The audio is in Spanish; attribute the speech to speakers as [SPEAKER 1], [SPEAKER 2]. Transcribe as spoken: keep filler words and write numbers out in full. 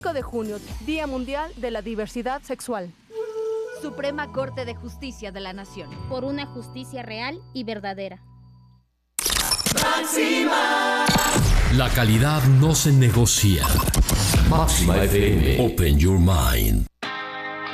[SPEAKER 1] cinco de junio, Día Mundial de la Diversidad Sexual.
[SPEAKER 2] Suprema Corte de Justicia de la Nación.
[SPEAKER 3] Por una justicia real y verdadera.
[SPEAKER 4] Máxima. La calidad no se negocia. Máxima F M. Open your mind.